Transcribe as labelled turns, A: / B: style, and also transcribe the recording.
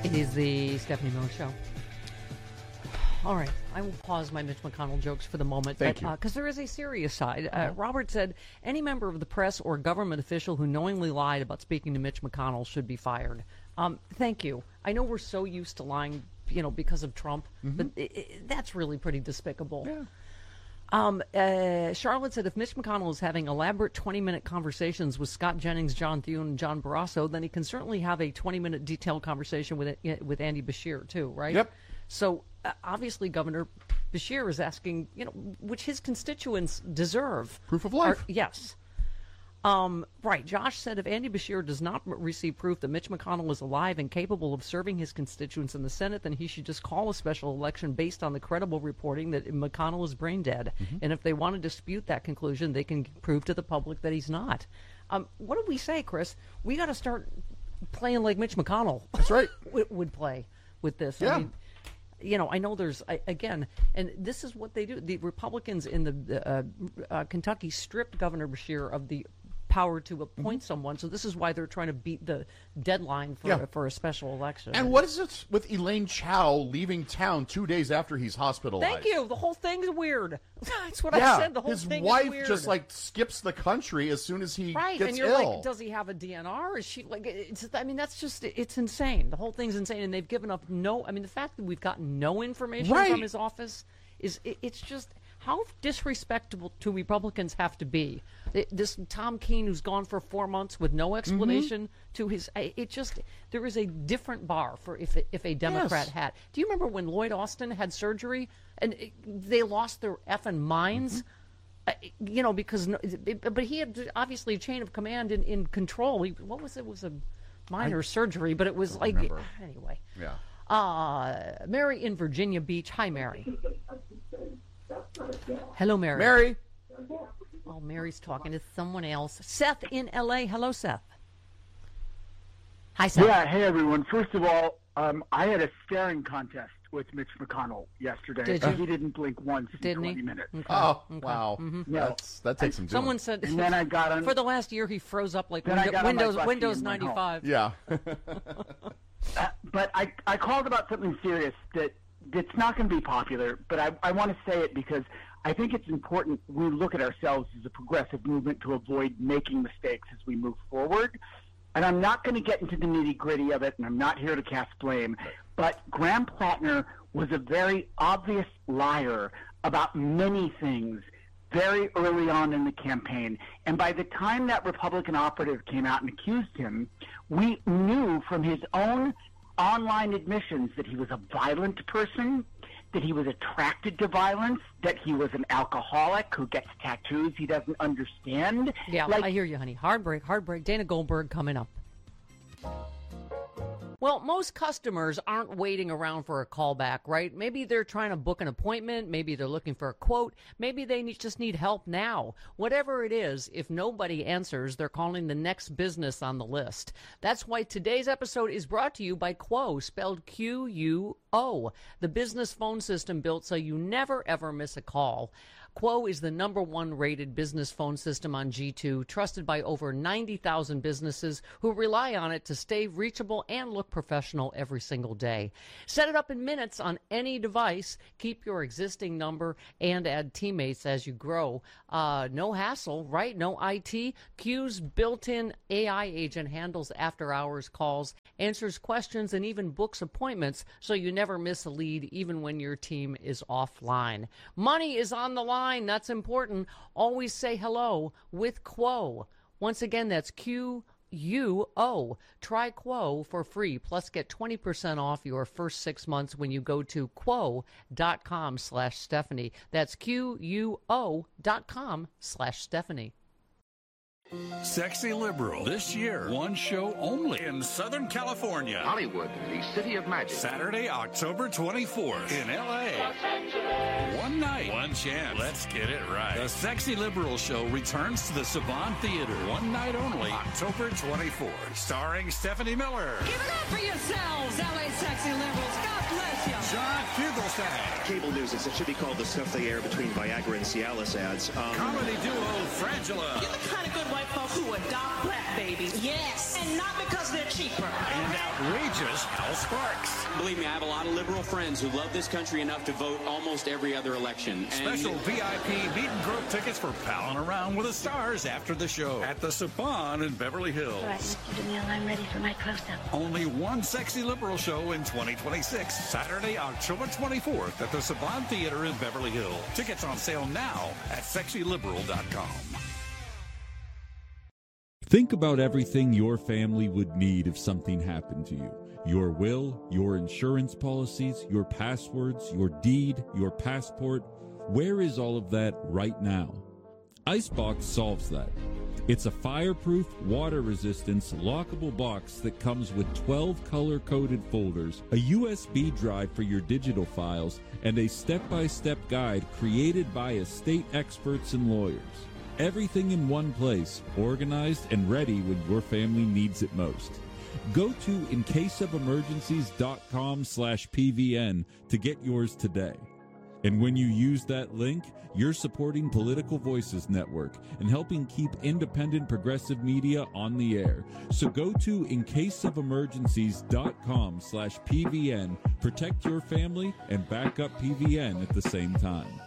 A: It is the Stephanie Miller Show. All right, I will pause my Mitch McConnell jokes for the moment.
B: Thank you.
A: Because there is a serious side. Robert said, any member of the press or government official who knowingly lied about speaking to Mitch McConnell should be fired. Thank you. I know we're so used to lying, because of Trump, but that's really pretty despicable.
B: Yeah.
A: Charlotte said if Mitch McConnell is having elaborate 20-minute conversations with Scott Jennings, John Thune, and John Barrasso, then he can certainly have a 20-minute detailed conversation with Andy Beshear, too, right?
B: Yep.
A: So, obviously, Governor Beshear is asking, which his constituents deserve.
B: Proof of life.
A: Yes. Right. Josh said if Andy Beshear does not receive proof that Mitch McConnell is alive and capable of serving his constituents in the Senate, then he should just call a special election based on the credible reporting that McConnell is brain dead. And if they want to dispute that conclusion, they can prove to the public that he's not. What did we say, Chris? We got to start playing like Mitch McConnell.
B: That's right.
A: would play with this.
B: Yeah.
A: I mean, I know there's, again, and this is what they do. The Republicans in the Kentucky stripped Governor Beshear of the power to appoint someone. So this is why they're trying to beat the deadline for a special election.
B: And what is it with Elaine Chao leaving town 2 days after he's hospitalized?
A: Thank you. The whole thing's weird. That's what I said. The whole thing
B: his wife
A: is weird.
B: just skips the country as soon as he
A: right,
B: gets
A: and you're
B: ill.
A: like, does he have a DNR? Is she that's just, it's insane. The whole thing's insane, and they've given up the fact that we've gotten no information from his office it's just, how disrespectful do Republicans have to be? This Tom Keene, who's gone for 4 months with no explanation to his, there is a different bar for if a Democrat had. Do you remember when Lloyd Austin had surgery and they lost their effing minds? Because but he had obviously a chain of command in control. What was it? It was a minor surgery, but it was anyway.
B: Yeah.
A: Mary in Virginia Beach. Hi, Mary. Hello, Mary.
B: Mary.
A: Oh, Mary's talking to someone else. Seth in L.A. Hello, Seth. Hi, Seth.
C: Yeah, hey, everyone. First of all, I had a staring contest with Mitch McConnell yesterday.
A: Did you?
C: He didn't blink once in
A: Didn't
C: 20
A: he?
C: minutes.
A: Okay.
B: Oh,
A: Okay.
B: wow.
C: Yeah.
B: That takes some doing.
A: Someone said
C: And then I got on.
A: for the last year he froze up like
C: Then I got on my bus
A: Windows
C: and went home.
A: 95.
B: Yeah.
C: But I called about something serious that's not going to be popular, but I want to say it because I think it's important we look at ourselves as a progressive movement to avoid making mistakes as we move forward. And I'm not going to get into the nitty-gritty of it, and I'm not here to cast blame, but Graham Plattner was a very obvious liar about many things very early on in the campaign. And by the time that Republican operative came out and accused him, we knew from his own online admissions that he was a violent person, that he was attracted to violence, that he was an alcoholic who gets tattoos he doesn't understand.
A: Yeah, I hear you, honey. Hard break. Dana Goldberg coming up. Well, most customers aren't waiting around for a callback, right? Maybe they're trying to book an appointment. Maybe they're looking for a quote. Maybe they just need help now. Whatever it is, if nobody answers, they're calling the next business on the list. That's why today's episode is brought to you by Quo, spelled Q-U-O, the business phone system built so you never, ever miss a call. Quo is the #1 rated business phone system on G2, trusted by over 90,000 businesses who rely on it to stay reachable and look professional every single day. Set it up in minutes on any device. Keep your existing number and add teammates as you grow. No hassle, right? No IT. Q's built-in AI agent handles after-hours calls, answers questions, and even books appointments so you never miss a lead even when your team is offline. Money is on the line. That's important. Always say hello with Quo. Once again, that's Q-U-O. Try Quo for free. Plus, get 20% off your first 6 months when you go to quo.com/Stephanie. That's QUO.com/Stephanie.
D: Sexy Liberal. This year, one show only in Southern California.
E: Hollywood, the city of magic.
D: Saturday, October 24th in L.A. One night, one chance. Let's get it right. The Sexy Liberal Show returns to the Saban Theater. One night only, October 24th. Starring Stephanie Miller.
F: Give it up for yourselves, L.A. Sexy Liberals. God bless you.
D: John Fugelsang.
F: cable news. It should be called the stuff they air between Viagra and Cialis ads.
D: Comedy duo Frangela.
G: You're the kind of good white folks who adopt black babies. Yes. And not because they're cheaper.
D: And outrageous Hal Sparks.
H: Believe me, I have a lot of liberal friends who love this country enough to vote almost every other election.
D: Special VIP meet and grope tickets for palling around with the stars after the show at the Saban in Beverly Hills.
I: All right, Mr. DeMille, I'm ready for my close-up.
D: Only one sexy liberal show in 2026, Saturday, October 24th at the Saban Theater in Beverly Hills. Tickets on sale now at sexyliberal.com.
J: Think about everything your family would need if something happened to you. Your will, your insurance policies, your passwords, your deed, your passport. Where is all of that right now? Icebox solves that. It's a fireproof, water-resistant, lockable box that comes with 12 color-coded folders, a USB drive for your digital files, and a step-by-step guide created by estate experts and lawyers. Everything in one place, organized and ready when your family needs it most. Go to incaseofemergencies.com/PVN to get yours today. And when you use that link, you're supporting Political Voices Network and helping keep independent progressive media on the air. So go to incaseofemergencies.com/PVN, protect your family, and back up PVN at the same time.